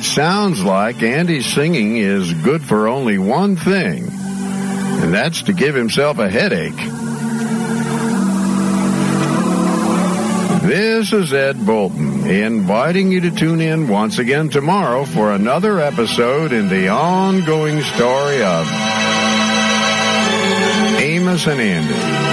It sounds like Andy's singing is good for only one thing, and that's to give himself a headache. This is Ed Bolton, inviting you to tune in once again tomorrow for another episode in the ongoing story of Amos and Andy.